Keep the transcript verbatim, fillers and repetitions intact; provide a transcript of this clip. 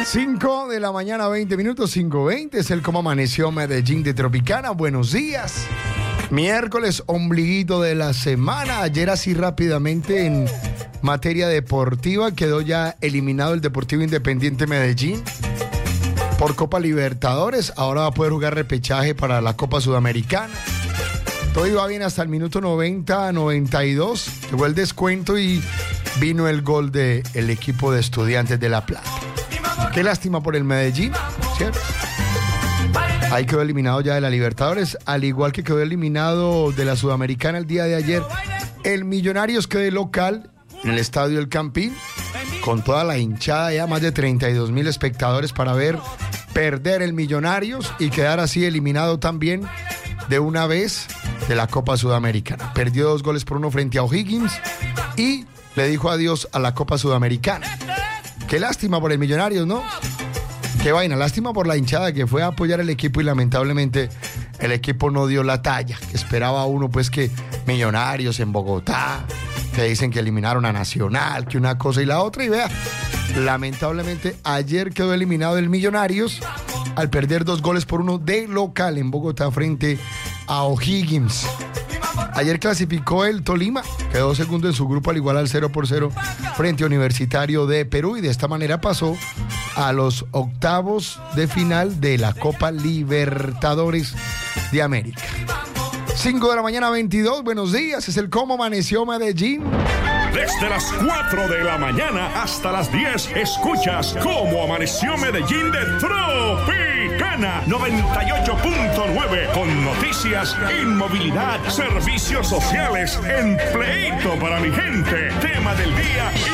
cinco de la mañana, veinte minutos, cinco veinte. Es el Cómo Amaneció Medellín de Tropicana. Buenos días. Miércoles, ombliguito de la semana. Ayer, así rápidamente, en materia deportiva, quedó ya eliminado el Deportivo Independiente Medellín por Copa Libertadores. Ahora va a poder jugar repechaje para la Copa Sudamericana. Todo iba bien hasta el minuto noventa, noventa y dos. Llegó el descuento y vino el gol del equipo de Estudiantes de La Plata. Qué lástima por el Medellín, ¿cierto? Ahí quedó eliminado ya de la Libertadores, al igual que quedó eliminado de la Sudamericana el día de ayer. El Millonarios quedó local en el Estadio El Campín, con toda la hinchada, ya más de treinta y dos mil espectadores para ver perder el Millonarios y quedar así eliminado también de una vez de la Copa Sudamericana. Perdió dos goles por uno frente a O'Higgins y le dijo adiós a la Copa Sudamericana. Qué lástima por el Millonarios, ¿no? Qué vaina, lástima por la hinchada que fue a apoyar el equipo y lamentablemente el equipo no dio la talla. Que esperaba uno, pues, que Millonarios en Bogotá, que dicen que eliminaron a Nacional, que una cosa y la otra, y vea, lamentablemente ayer quedó eliminado el Millonarios al perder dos goles por uno de local en Bogotá frente a O'Higgins. Ayer clasificó el Tolima, quedó segundo en su grupo al igualar cero por cero frente a Universitario de Perú y de esta manera pasó a los octavos de final de la Copa Libertadores de América. cinco de la mañana, veintidós, buenos días, es el Cómo Amaneció Medellín. Desde las cuatro de la mañana hasta las diez, escuchas Cómo Amaneció Medellín de Tropicana noventa y ocho punto nueve, con noticias, inmovilidad, servicios sociales, empleito para mi gente, tema del día